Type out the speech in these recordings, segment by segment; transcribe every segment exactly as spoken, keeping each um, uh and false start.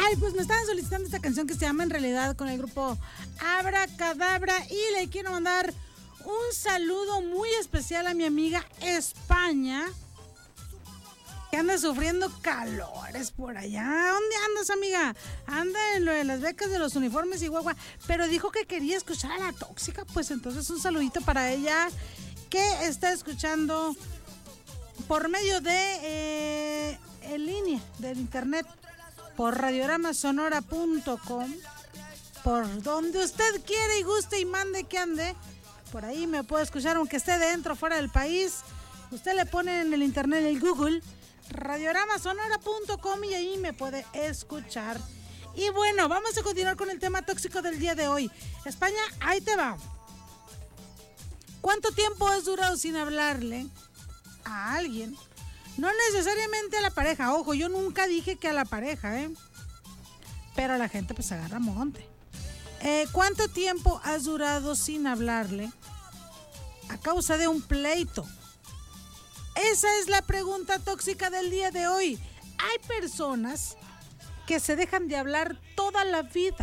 Ay, pues me estaban solicitando esta canción que se llama En Realidad con el grupo Abracadabra y le quiero mandar un saludo muy especial a mi amiga España, que anda sufriendo calores por allá. ¿Dónde andas, amiga? Anda en lo de las becas de los uniformes y guagua, pero dijo que quería escuchar a La Tóxica, pues entonces un saludito para ella que está escuchando por medio de eh, en línea del internet, por radiorama sonora punto com, por donde usted quiere y guste y mande que ande. Por ahí me puede escuchar aunque esté dentro o fuera del país. Usted le pone en el internet, en el Google, radiorama sonora punto com y ahí me puede escuchar. Y bueno, vamos a continuar con el tema tóxico del día de hoy. España, ahí te va. ¿Cuánto tiempo has durado sin hablarle a alguien? No necesariamente a la pareja. Ojo, yo nunca dije que a la pareja, ¿eh? Pero a la gente pues agarra monte. Eh, ¿Cuánto tiempo has durado sin hablarle a causa de un pleito? Esa es la pregunta tóxica del día de hoy. Hay personas que se dejan de hablar toda la vida.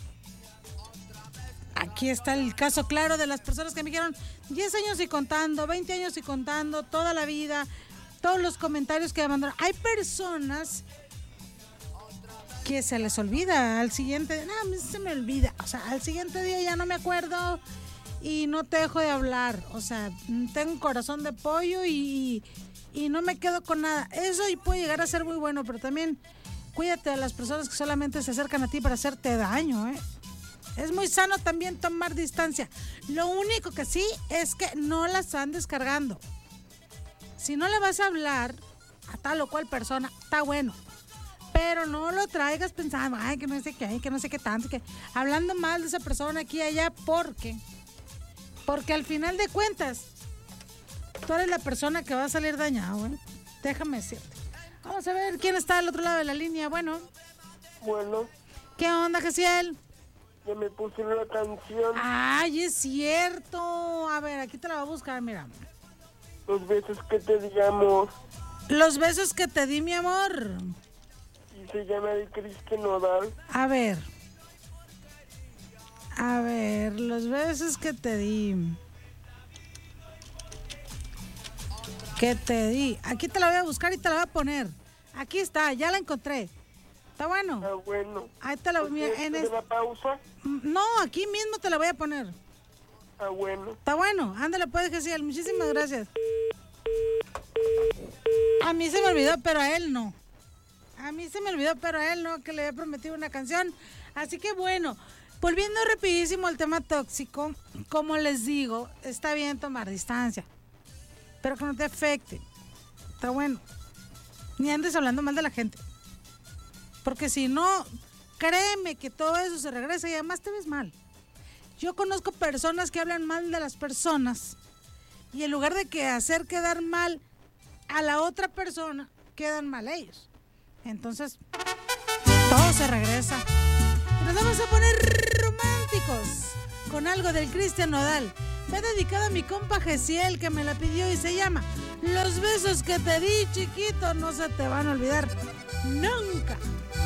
Aquí está el caso claro de las personas que me dijeron diez años y contando, veinte años y contando, toda la vida, todos los comentarios que me mandaron. Hay personas que se les olvida al siguiente, no, a mí se me olvida, o sea, al siguiente día ya no me acuerdo y no te dejo de hablar, o sea, tengo un corazón de pollo y, y no me quedo con nada. Eso y puede llegar a ser muy bueno, pero también cuídate de las personas que solamente se acercan a ti para hacerte daño, ¿eh? Es muy sano también tomar distancia. Lo único que sí es que no las están descargando. Si no le vas a hablar a tal o cual persona, está bueno. Pero no lo traigas pensando, ay, que no sé qué, que no sé qué tanto, que hablando mal de esa persona aquí y allá, ¿por qué? Porque al final de cuentas, tú eres la persona que va a salir dañado, ¿eh? Déjame decirte. Vamos a ver quién está al otro lado de la línea. Bueno. Bueno. ¿Qué onda, Gesiel? Ya me puse una canción. Ay, es cierto. A ver, aquí te la voy a buscar, mira. Los besos que te di, amor. Los besos que te di, mi amor. Y se llama de Cristian Nodal. A ver. A ver, los besos que te di. Que te di. Aquí te la voy a buscar y te la voy a poner. Aquí está, ya la encontré. ¿Está bueno? Está bueno. Ahí te la voy a... ¿En la pausa? No, aquí mismo te la voy a poner. Está bueno. Está bueno. Ándale pues, Gesiel. Muchísimas gracias. A mí se me olvidó, pero a él no. A mí se me olvidó, pero a él no, que le había prometido una canción. Así que bueno, volviendo rapidísimo al tema tóxico, como les digo, está bien tomar distancia, pero que no te afecte. Está bueno. Ni andes hablando mal de la gente. Porque si no, créeme que todo eso se regresa y además te ves mal. Yo conozco personas que hablan mal de las personas y en lugar de que hacer quedar mal a la otra persona, quedan mal ellos. Entonces, todo se regresa. Y nos vamos a poner románticos con algo del Cristian Nodal. Me he dedicado a mi compa Gesiel, que me la pidió y se llama Los besos que te di, chiquito, no se te van a olvidar nunca.